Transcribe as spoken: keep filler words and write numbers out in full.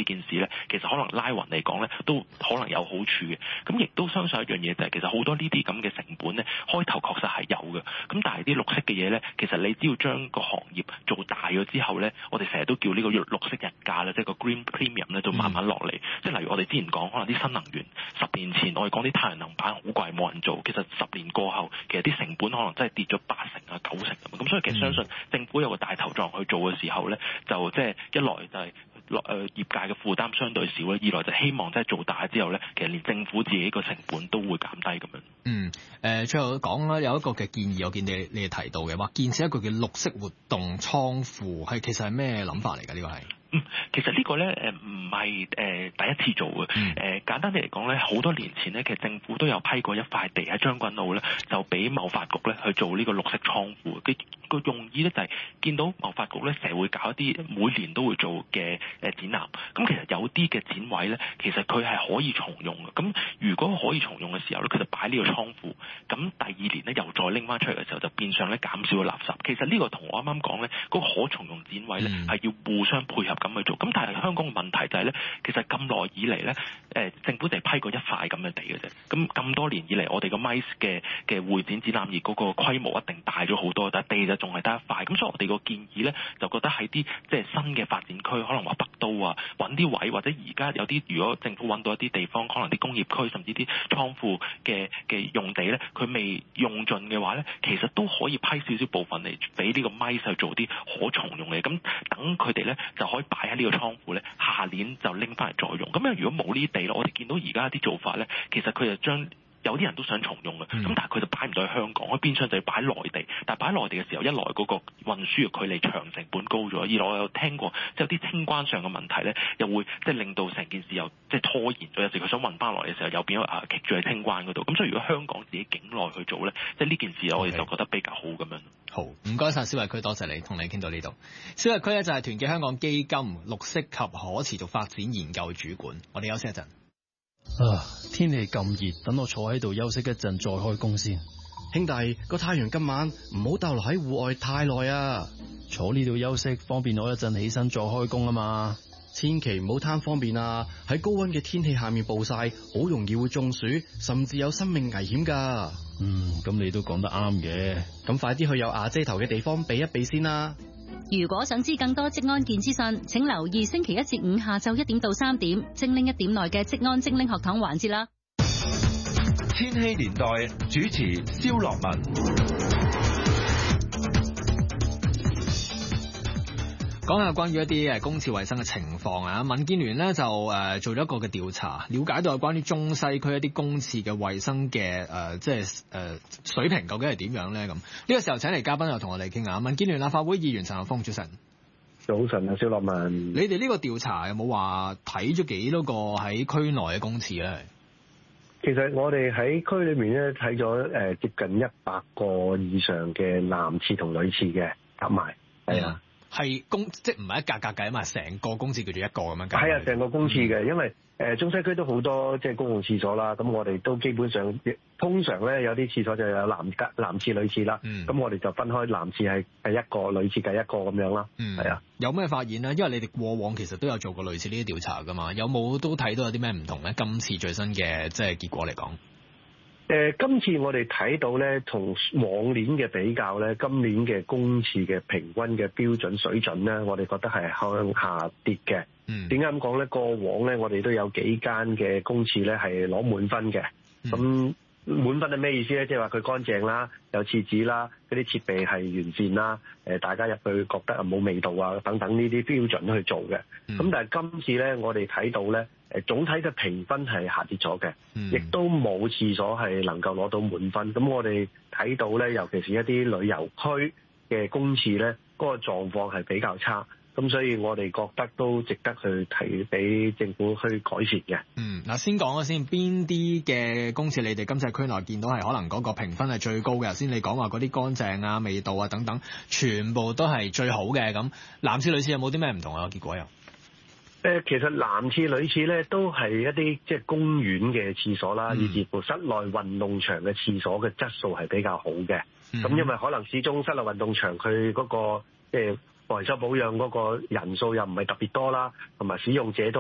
呢件事咧，其實可能拉勻嚟講咧，都可能有好處嘅。咁亦都相信一樣嘢就係、是，其實好多呢啲咁嘅成本咧，開頭確實係有嘅。咁但係啲綠色嘅嘢咧，其實你只要將個行業做大咗之後咧，我哋成日都叫呢個綠色日價咧，即係個 green premium 咧，就慢慢落嚟。嗯、即係例如我哋之前講，可能啲新能源十年前我哋講啲太陽能板好貴冇人做，其實十年過後，其實啲成本可能真係跌咗八成啊九成咁。咁所以其實相信政府有個大頭作用去做嘅時候咧，就即係一來就係、是。落誒業界嘅負擔相對少咧，二來就希望即係做大之後咧，其實連政府自己個成本都會減低咁樣。嗯，誒、 呃、最後講啦，有一個嘅建議，我見你你哋提到嘅話，建設一個叫綠色活動倉庫，係其實係咩諗法嚟㗎？呢個係？ 嗯，其實呢個咧誒唔係誒第一次做嘅。誒、嗯呃、簡單啲嚟講咧，好多年前咧，其實政府都有批過一塊地喺將軍澳咧，就俾貿發局咧去做呢個綠色倉庫。佢個用意咧就係、是、見到貿發局咧成日會搞一啲每年都會做嘅誒展覽。咁其實有啲嘅展位咧，其實佢係可以重用嘅。咁如果可以重用嘅時候咧，佢就擺呢個倉庫。咁第二年咧又再拎翻出嚟嘅時候，就變相咧減少咗垃圾。其實呢個同我啱啱講咧嗰個可重用展位咧係、嗯、要互相配合咁去做。咁但係香港嘅問題就係、是、咧，其實咁耐以嚟咧，誒政府就係批過一塊咁嘅地嘅啫。咁咁多年以嚟，我哋個 M I C E 嘅嘅會展展覽業嗰個規模一定大咗好多，但係地就仲係得一塊。咁所以我哋個建議咧，就覺得喺啲即係新嘅發展區，可能話北都啊，揾啲位或者而家有啲，如果政府揾到一啲地方，可能啲工業區甚至啲倉庫嘅嘅用地咧，佢未用盡嘅話咧，其實都可以批少少部分嚟俾呢個 M I C E 去做啲可重用嘅。咁等佢哋咧就可以擺喺呢個倉庫咧，下年就拎翻嚟再用。咁樣如果冇呢啲地咧，我哋見到而家啲做法咧，其實佢就將有啲人都想重用嘅，咁、嗯、但係佢就擺唔到去香港，佢變相就要擺內地。但係擺內地嘅時候，一來嗰個運輸嘅距離長成本高咗，二來我有聽過即係有啲清關上嘅問題咧，又會即係令到成件事又即係拖延咗。有時佢想運翻來嘅時候，又變咗啊棘住喺清關嗰度。咁所以如果香港自己境內去做咧，即係呢件事我哋就覺得比較好咁樣。 好，唔該晒蕭澤钜，多謝你同你傾到呢度。蕭澤钜咧就係團結香港基金綠色及可持續發展研究主管。我哋休息一陣。 啊！天氣咁熱，等我坐喺度休息一陣再開工先。 兄弟，個太陽今晚唔好逗留喺戶外太耐啊！ 坐呢度休息方便我一陣起身再開工啊嘛。 千祈唔好貪方便啊！喺高溫嘅天氣下面暴曬，好容易會中暑，甚至有生命危險噶。 嗯，咁你都講得啱嘅。 咁快啲去有瓦遮頭嘅地方避一避先啦。 如果想知更多職安健資訊，請留意星期一至五下晝一點到三點，精靈一點內嘅職安精靈學堂環節啦。 千禧年代主持蕭樂文。 講下關於一啲誒公廁衛生嘅情況啊，民建聯咧就誒、呃、做咗一個嘅調查，了解到有關於中西區一啲公廁嘅衛生嘅誒、呃、即係誒、呃、水平究竟係點樣咧？咁呢個時候請嚟嘉賓又同我哋傾下。民建聯立法會議員陳學鋒，早晨。 早晨啊，蕭樂文。 你哋呢個調查有冇話睇咗幾多個喺區內嘅公廁咧？ 其實我哋喺區裏面咧睇咗誒接近一百個以上嘅男廁同女廁嘅夾埋，係啊。 係公即係唔係一格格計啊嘛，成個公廁叫做一個咁樣計。 係啊，成個公廁嘅，因為誒、呃、中西區都好多即係公共廁所啦，咁我哋都基本上通常咧有啲廁所就有男格男廁女廁啦，咁、嗯、我哋就分開男廁係係一個，女廁計一個咁樣啦。嗯，係啊。 有咩發現咧？因為你哋過往其實都有做過類似呢啲調查噶嘛，有冇都睇到有啲咩唔同咧？今次最新嘅即係結果嚟講。 誒、呃，今次我哋睇到咧，同往年嘅比較咧，今年嘅公廁嘅平均嘅標準水準咧，我哋覺得係向下跌嘅。嗯，點解咁講咧？過往咧，我哋都有幾間嘅公廁咧係攞滿分嘅。咁、嗯、滿分係咩意思咧？即係話佢乾淨啦，有廁紙啦，嗰啲設備係完善啦。誒，大家入去覺得冇味道啊，等等呢啲標準去做嘅。咁、嗯、但係今次咧，我哋睇到咧。誒總體嘅評分係下跌咗嘅，亦、嗯、都冇廁所係能夠攞到滿分。咁我哋睇到咧，尤其是一啲旅遊區嘅公廁咧，嗰、那個狀況係比較差。咁所以我哋覺得都值得去提俾政府去改善嘅。 嗯，嗱先講咗先，邊啲嘅公廁你哋今次區內見到係可能嗰個評分係最高嘅？頭先你講話嗰啲乾淨啊、味道啊等等，全部都係最好嘅。咁男廁女廁有冇啲咩唔同啊？結果又？ 誒，其實男廁女廁咧都係一啲即係公園嘅廁所啦，以至乎室內運動場嘅廁所嘅質素係比較好嘅。咁、嗯、因為可能始終室內運動場佢嗰、嗰個即係維修保養嗰個人數又唔係特別多啦，同埋使用者都